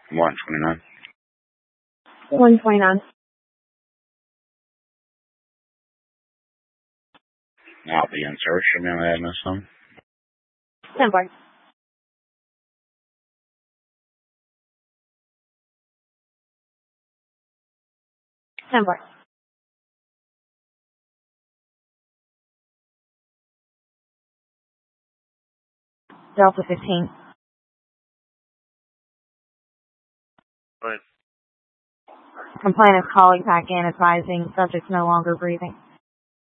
129. 129. I'll be in service. Should be on the address some. 10-4. Delta 15. Right. Complainant's calling back in advising subject's no longer breathing.